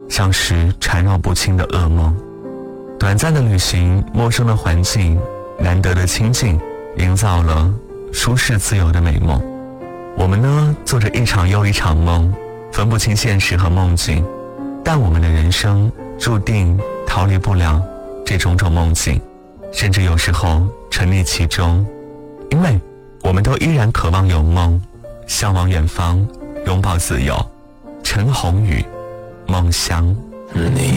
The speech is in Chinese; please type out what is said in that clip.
像是缠绕不清的噩梦。短暂的旅行，陌生的环境，难得的亲近，营造了舒适自由的美梦。我们呢，做着一场又一场梦，分不清现实和梦境，但我们的人生注定逃离不了这种种梦境，甚至有时候沉溺其中，因为我们都依然渴望有梦，向往远方，拥抱自由。陈鸿宇，梦乡。 你